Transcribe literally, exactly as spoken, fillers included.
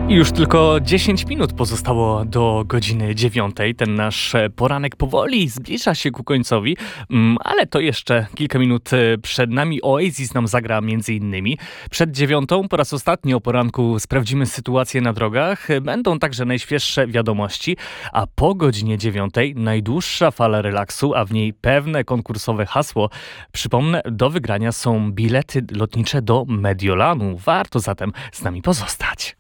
I już tylko dziesięć minut pozostało do godziny dziewiątej. Ten nasz poranek powoli zbliża się ku końcowi, mm, ale to jeszcze kilka minut przed nami. Oasis nam zagra między innymi. Przed dziewiątą po raz ostatni o poranku sprawdzimy sytuację na drogach. Będą także najświeższe wiadomości, a po godzinie dziewiątej najdłuższa fala relaksu, a w niej pewne konkursowe hasło. Przypomnę, do wygrania są bilety lotnicze do Mediolanu. Warto zatem z nami pozostać.